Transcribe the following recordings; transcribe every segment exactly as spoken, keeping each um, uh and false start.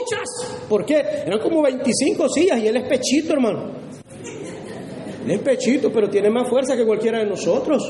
muchas. ¿Por qué? Eran como veinticinco sillas y él es pechito, hermano. Él es pechito, pero tiene más fuerza que cualquiera de nosotros.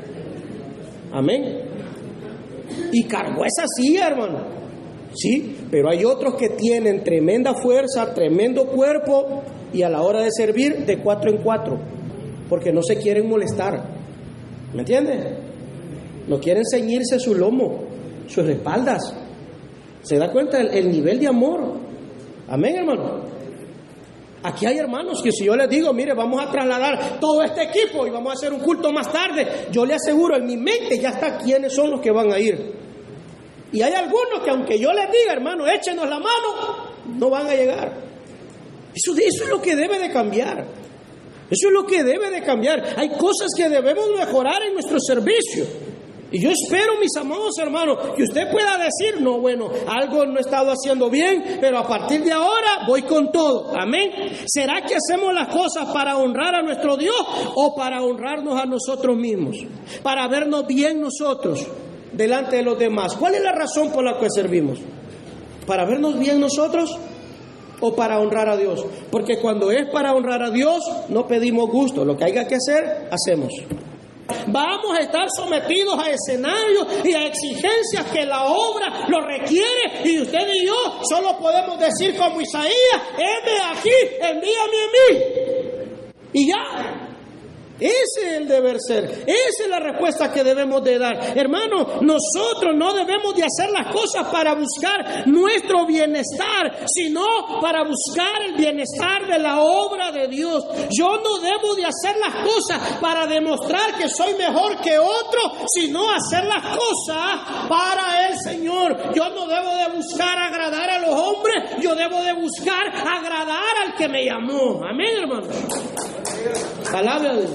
Amén. Y cargó esa silla, hermano. Sí, pero hay otros que tienen tremenda fuerza, tremendo cuerpo, y a la hora de servir, de cuatro en cuatro, porque no se quieren molestar. ¿Me entiendes? No quieren ceñirse su lomo, sus espaldas. ¿Se da cuenta el, el nivel de amor? Amén, hermano. Aquí hay hermanos que si yo les digo, mire, vamos a trasladar todo este equipo y vamos a hacer un culto más tarde, yo le aseguro, en mi mente ya está quiénes son los que van a ir. Y hay algunos que aunque yo les diga, hermano, échenos la mano, no van a llegar. Eso, eso es lo que debe de cambiar. Eso es lo que debe de cambiar. Hay cosas que debemos mejorar en nuestro servicio. Y yo espero, mis amados hermanos, que usted pueda decir, no, bueno, algo no he estado haciendo bien, pero a partir de ahora voy con todo. Amén. ¿Será que hacemos las cosas para honrar a nuestro Dios o para honrarnos a nosotros mismos? Para vernos bien nosotros delante de los demás. ¿Cuál es la razón por la que servimos? ¿Para vernos bien nosotros o para honrar a Dios? Porque cuando es para honrar a Dios, no pedimos gusto. Lo que haya que hacer, hacemos. Vamos a estar sometidos a escenarios y a exigencias que la obra lo requiere, y usted y yo solo podemos decir como Isaías, heme aquí, envíame a mí. Y ya. Ese es el deber ser, esa es la respuesta que debemos de dar. Hermano, nosotros no debemos de hacer las cosas para buscar nuestro bienestar, sino para buscar el bienestar de la obra de Dios. Yo no debo de hacer las cosas para demostrar que soy mejor que otro, sino hacer las cosas para el Señor. Yo no debo de buscar agradar a los hombres, yo debo de buscar agradar al que me llamó. Amén, hermano. Palabra de Dios.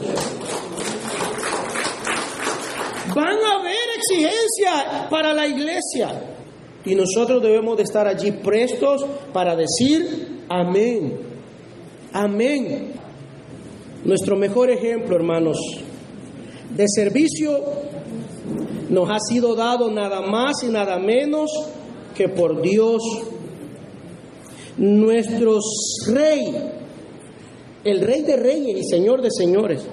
Van a haber exigencias para la iglesia y nosotros debemos de estar allí prestos para decir amén, amén. Nuestro mejor ejemplo, hermanos, de servicio nos ha sido dado nada más y nada menos que por Dios, nuestro Rey, el Rey de Reyes y Señor de Señores.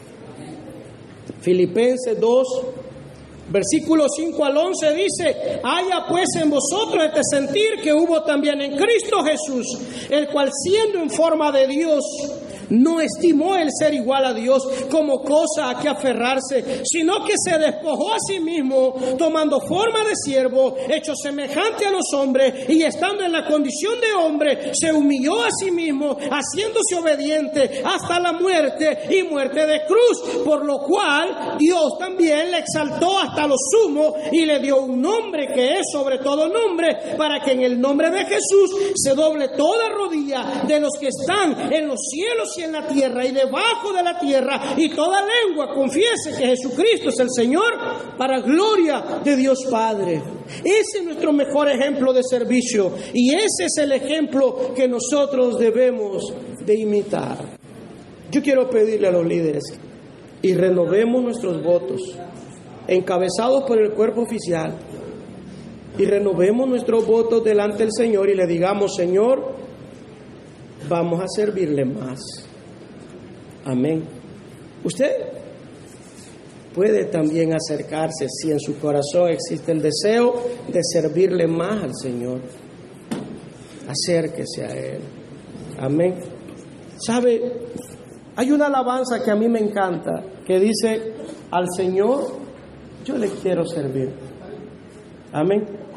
Filipenses dos, versículos cinco al once dice: haya pues en vosotros este sentir que hubo también en Cristo Jesús, el cual siendo en forma de Dios, no estimó el ser igual a Dios como cosa a que aferrarse, sino que se despojó a sí mismo, tomando forma de siervo, hecho semejante a los hombres, y estando en la condición de hombre, se humilló a sí mismo, haciéndose obediente hasta la muerte y muerte de cruz, por lo cual Dios también le exaltó hasta lo sumo y le dio un nombre que es sobre todo nombre, para que en el nombre de Jesús se doble toda rodilla de los que están en los cielos y en la tierra y debajo de la tierra, y toda lengua confiese que Jesucristo es el Señor, para gloria de Dios Padre. Ese es nuestro mejor ejemplo de servicio, y ese es el ejemplo que nosotros debemos de imitar. Yo quiero pedirle a los líderes y renovemos nuestros votos encabezados por el cuerpo oficial, y renovemos nuestros votos delante del Señor y le digamos: Señor, vamos a servirle más. Amén. Usted puede también acercarse, si en su corazón existe el deseo de servirle más al Señor. Acérquese a Él. Amén. ¿Sabe? Hay una alabanza que a mí me encanta, que dice: al Señor yo le quiero servir. Amén.